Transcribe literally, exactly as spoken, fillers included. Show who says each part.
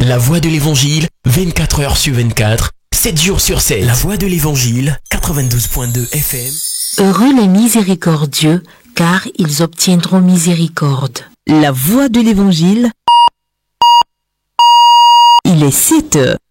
Speaker 1: La voix de l'évangile, vingt-quatre heures sur vingt-quatre, sept jours sur sept. La voix de l'évangile, quatre-vingt-douze point deux F M.
Speaker 2: Heureux les miséricordieux, car ils obtiendront miséricorde.
Speaker 3: La voix de l'évangile, il est sept heures.